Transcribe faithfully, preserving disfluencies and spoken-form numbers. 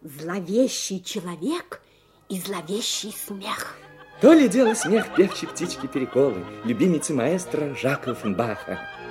Зловещий человек и зловещий смех. То ли дело смех певчей птички Переколы, любимицы маэстро Жака Оффенбаха.